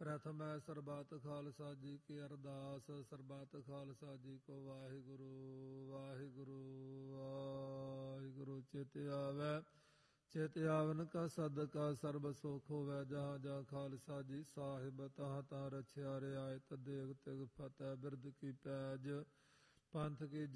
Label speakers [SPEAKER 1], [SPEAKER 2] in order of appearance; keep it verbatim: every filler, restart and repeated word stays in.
[SPEAKER 1] ਪ੍ਰਥਮੈ ਸਰਬੱਤ ਖਾਲਸਾ ਜੀ ਕੀ ਅਰਦਾਸ। ਸਰਬੱਤ ਖਾਲਸਾ ਜੀ ਕੋ ਵਾਹਿਗੁਰੂ ਵਾਹਿਗੁਰੂ ਵਾਹਿਗੁਰੂ। ਚਿਤ ਆਵੈ ਚਿਤ ਆਵਨ ਕਾ ਸਦਕਾ ਸਰਬ ਸੁਖ ਹੋਵੈ। ਜਹਾਂ ਜਹਾਂ ਖਾਲਸਾ ਜੀ ਸਾਹਿਬ ਤਹਾਂ ਤਹਾਂ ਰਛਿਆ ਰਿਆਇਤ ਦੇਗ ਤਿਗ ਫਤਿਹ ਬਿਰਦ ਕੀ ਪੈਜ ਪੰਥ ਕੀ